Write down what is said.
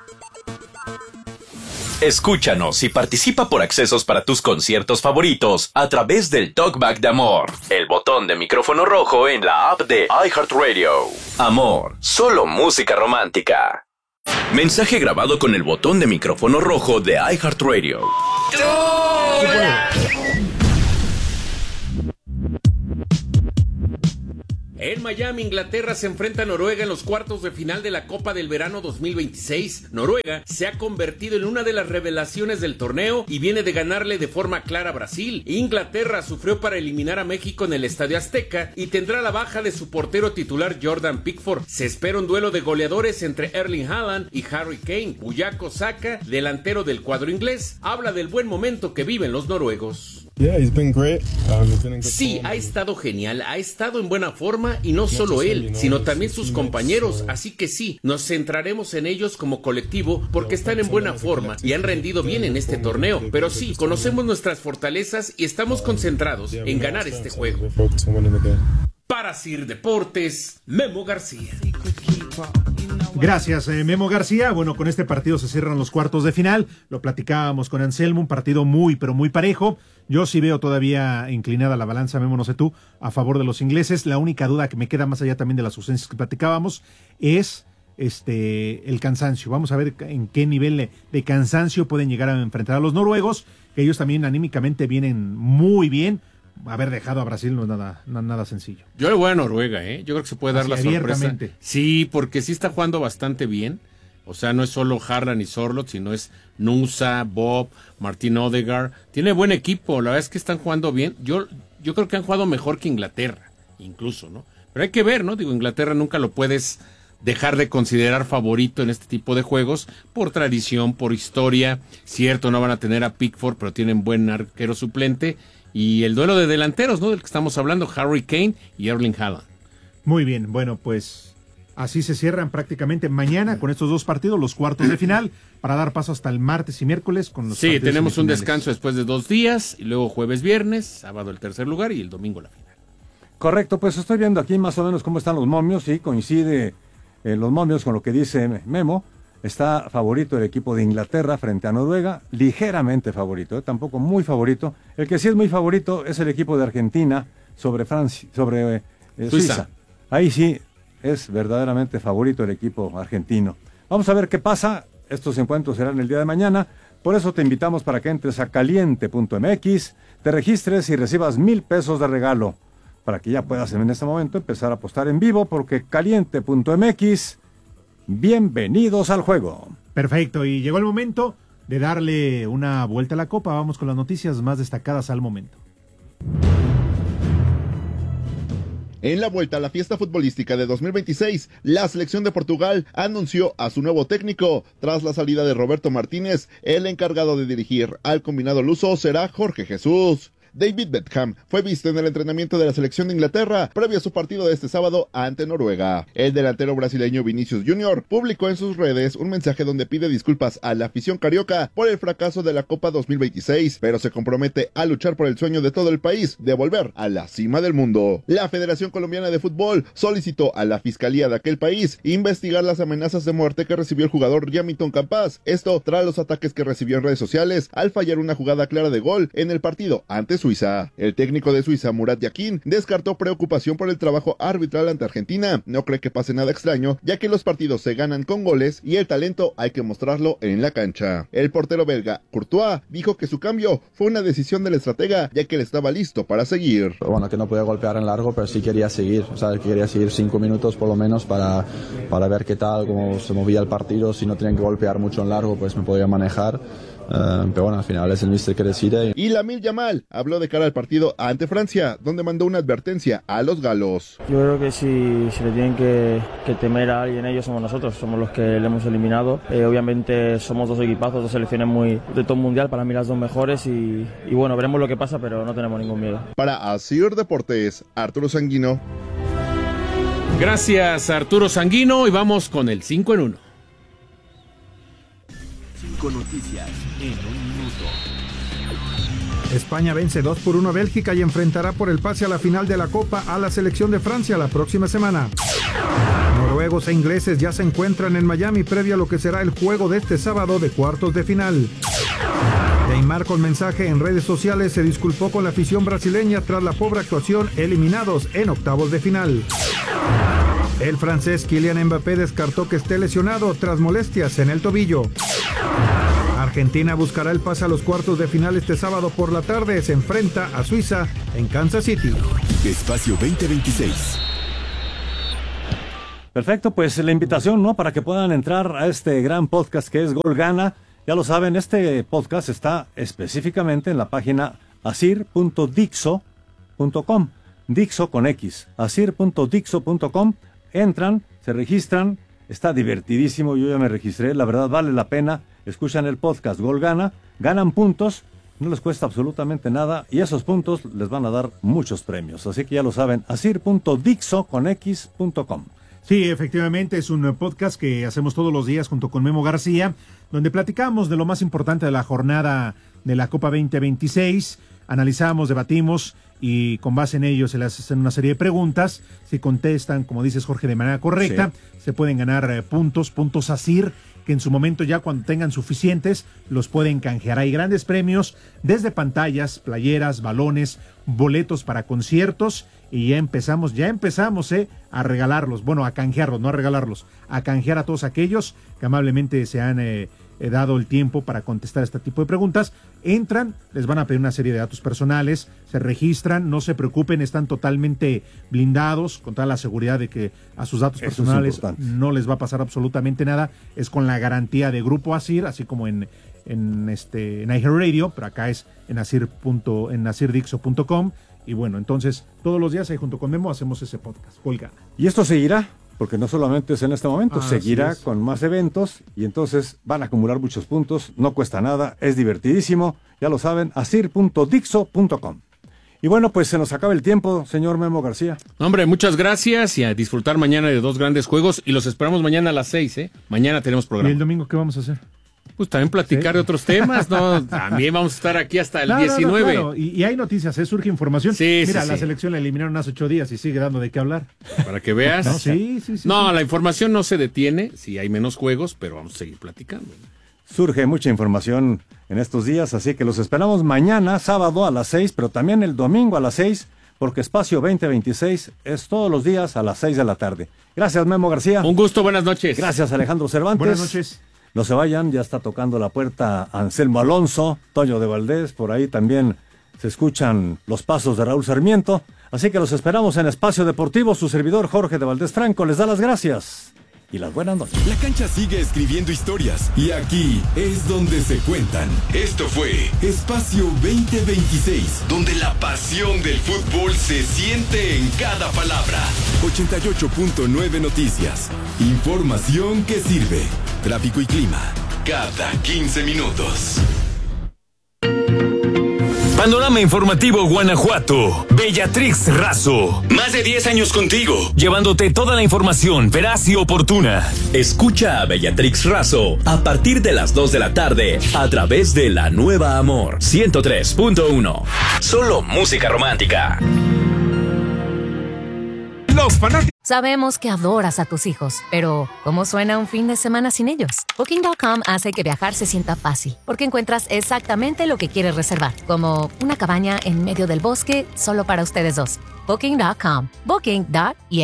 Escúchanos y participa por accesos para tus conciertos favoritos a través del Talkback de Amor, el botón de micrófono rojo en la app de iHeartRadio. Amor, solo música romántica. Mensaje grabado con el botón de micrófono rojo de iHeartRadio. En Miami, Inglaterra se enfrenta a Noruega en los cuartos de final de la Copa del Verano 2026. Noruega se ha convertido en una de las revelaciones del torneo y viene de ganarle de forma clara a Brasil. Inglaterra sufrió para eliminar a México en el Estadio Azteca y tendrá la baja de su portero titular Jordan Pickford. Se espera un duelo de goleadores entre Erling Haaland y Harry Kane. Bukayo Saka, delantero del cuadro inglés, habla del buen momento que viven los noruegos. Sí, ha estado genial, ha estado en buena forma y no solo él, sino también sus compañeros, así que sí, nos centraremos en ellos como colectivo porque están en buena forma y han rendido bien en este torneo, pero sí, conocemos nuestras fortalezas y estamos concentrados en ganar este juego. Para Sir Deportes, Memo García. Gracias, Memo García. Bueno, con este partido se cierran los cuartos de final. Lo platicábamos con Anselmo, un partido muy, pero muy parejo. Yo sí veo todavía inclinada la balanza, Memo, no sé tú, a favor de los ingleses. La única duda que me queda más allá también de las ausencias que platicábamos es el cansancio. Vamos a ver en qué nivel de cansancio pueden llegar a enfrentar a los noruegos, que ellos también anímicamente vienen muy bien. Haber dejado a Brasil no es nada sencillo. Yo le voy a Noruega, yo creo que se puede dar la sorpresa. Sí, porque sí está jugando bastante bien. O sea, no es solo Haaland y Sorloth, sino es Nusa, Bob, Martin Odegaard. Tiene buen equipo, la verdad es que están jugando bien. Yo creo que han jugado mejor que Inglaterra, incluso, ¿no? Pero hay que ver, ¿no? Digo, Inglaterra nunca lo puedes dejar de considerar favorito en este tipo de juegos, por tradición, por historia. Cierto, no van a tener a Pickford, pero tienen buen arquero suplente. Y el duelo de delanteros, ¿no? Del que estamos hablando, Harry Kane y Erling Haaland. Muy bien, bueno, pues así se cierran prácticamente mañana con estos dos partidos, los cuartos de final, para dar paso hasta el martes y miércoles con los Sí, tenemos un descanso después de 2 días, y luego jueves, viernes, sábado el tercer lugar y el domingo la final. Correcto, pues estoy viendo aquí más o menos cómo están los momios, sí, coincide los momios con lo que dice Memo. Está favorito el equipo de Inglaterra frente a Noruega, ligeramente favorito, tampoco muy favorito. El que sí es muy favorito es el equipo de Argentina sobre Suiza. Ahí sí es verdaderamente favorito el equipo argentino. Vamos a ver qué pasa. Estos encuentros serán el día de mañana. Por eso te invitamos para que entres a caliente.mx, te registres y recibas $1,000 de regalo, para que ya puedas en este momento empezar a apostar en vivo, porque caliente.mx... bienvenidos al juego. Perfecto, y llegó el momento de darle una vuelta a la copa. Vamos con las noticias más destacadas al momento. En la vuelta a la fiesta futbolística de 2026, la selección de Portugal anunció a su nuevo técnico. Tras la salida de Roberto Martínez, el encargado de dirigir al combinado luso será Jorge Jesús. David Beckham fue visto en el entrenamiento de la selección de Inglaterra previo a su partido de este sábado ante Noruega. El delantero brasileño Vinicius Junior publicó en sus redes un mensaje donde pide disculpas a la afición carioca por el fracaso de la Copa 2026, pero se compromete a luchar por el sueño de todo el país de volver a la cima del mundo. La Federación Colombiana de Fútbol solicitó a la fiscalía de aquel país investigar las amenazas de muerte que recibió el jugador Jamilton Campas, esto tras los ataques que recibió en redes sociales al fallar una jugada clara de gol en el partido ante Suiza. El técnico de Suiza, Murat Yakin, descartó preocupación por el trabajo arbitral ante Argentina. No cree que pase nada extraño, ya que los partidos se ganan con goles y el talento hay que mostrarlo en la cancha. El portero belga, Courtois, dijo que su cambio fue una decisión del estratega, ya que él estaba listo para seguir. Bueno, que no podía golpear en largo, pero sí quería seguir, o sea, quería seguir 5 minutos por lo menos para ver qué tal, cómo se movía el partido. Si no tenían que golpear mucho en largo, pues me podía manejar. Pero bueno, al final es el míster que decide. Y Lamine Yamal habló de cara al partido ante Francia, donde mandó una advertencia a los galos. Yo creo que si le tienen que temer a alguien, ellos somos nosotros, somos los que le hemos eliminado. Obviamente somos dos equipazos, dos selecciones muy de top mundial, para mí las dos mejores y bueno, veremos lo que pasa, pero no tenemos ningún miedo. Para Asir Deportes, Arturo Sanguino. Gracias, Arturo Sanguino, y vamos con el 5 en 1. 5 noticias en 1 minuto. España vence 2-1 a Bélgica y enfrentará por el pase a la final de la Copa a la selección de Francia la próxima semana. Noruega noruegos e ingleses ya se encuentran en Miami previo a lo que será el juego de este sábado de cuartos de final. Neymar, con mensaje en redes sociales, se disculpó con la afición brasileña tras la pobre actuación, eliminados en octavos de final. El francés Kylian Mbappé descartó que esté lesionado tras molestias en el tobillo. Argentina buscará el pase a los cuartos de final este sábado por la tarde. Se enfrenta a Suiza en Kansas City. Espacio 2026. Perfecto, pues la invitación, ¿no? Para que puedan entrar a este gran podcast que es Gol Gana. Ya lo saben, este podcast está específicamente en la página asir.dixo.com. Dixo con X. asir.dixo.com. Entran, se registran. Está divertidísimo, yo ya me registré, la verdad vale la pena. Escuchan el podcast Gol Gana, ganan puntos, no les cuesta absolutamente nada y esos puntos les van a dar muchos premios. Así que ya lo saben, asir.dixo.com. Sí, efectivamente es un podcast que hacemos todos los días junto con Memo García, donde platicamos de lo más importante de la jornada de la Copa 2026, analizamos, debatimos y con base en ello se les hacen una serie de preguntas. Si contestan, como dices Jorge, de manera correcta, se pueden ganar puntos Asir, que en su momento ya cuando tengan suficientes los pueden canjear. Hay grandes premios desde pantallas, playeras, balones, boletos para conciertos y ya empezamos a regalarlos, bueno, a canjearlos, no a regalarlos, a canjear a todos aquellos que amablemente se han dado el tiempo para contestar este tipo de preguntas. Entran, les van a pedir una serie de datos personales, se registran, no se preocupen, están totalmente blindados con toda la seguridad de que a sus datos personales no les va a pasar absolutamente nada. Es con la garantía de Grupo Asir, así como en iHeartRadio, pero acá es en asirdixo.com. Y bueno, entonces todos los días ahí junto con Memo hacemos ese podcast. Colga. Y esto seguirá, porque no solamente es en este momento, seguirá con más eventos y entonces van a acumular muchos puntos, no cuesta nada, es divertidísimo, ya lo saben, asir.dixo.com. Y bueno, pues se nos acaba el tiempo, señor Memo García. Hombre, muchas gracias y a disfrutar mañana de 2 grandes juegos y los esperamos mañana a las 6, ¿eh? Mañana tenemos programa. ¿Y el domingo qué vamos a hacer? Pues también platicar de otros temas, ¿no? También vamos a estar aquí hasta el 19. Claro. Y hay noticias, surge información. Mira, la selección la eliminaron hace 8 días y sigue dando de qué hablar. Para que veas. La información no se detiene, sí hay menos juegos, pero vamos a seguir platicando. Surge mucha información en estos días, así que los esperamos mañana, sábado a las 6, pero también el domingo a las 6, porque Espacio 2026 es todos los días a las 6 de la tarde. Gracias, Memo García. Un gusto, buenas noches. Gracias, Alejandro Cervantes. Buenas noches. No se vayan, ya está tocando la puerta Anselmo Alonso, Toño de Valdés, por ahí también se escuchan los pasos de Raúl Sarmiento, así que los esperamos en Espacio Deportivo. Su servidor Jorge de Valdés Franco les da las gracias y las buenas noches. La cancha sigue escribiendo historias y aquí es donde se cuentan. Esto fue Espacio 2026, donde la pasión del fútbol se siente en cada palabra. 88.9 Noticias, información que sirve. Tráfico y clima, cada 15 minutos. Panorama Informativo Guanajuato. Bellatrix Razo. Más de 10 años contigo, llevándote toda la información veraz y oportuna. Escucha a Bellatrix Razo a partir de las 2 de la tarde a través de La Nueva Amor 103.1. Solo música romántica. Los fanáticos. Sabemos que adoras a tus hijos, pero ¿cómo suena un fin de semana sin ellos? Booking.com hace que viajar se sienta fácil, porque encuentras exactamente lo que quieres reservar, como una cabaña en medio del bosque solo para ustedes dos. Booking.com. Booking.yeah.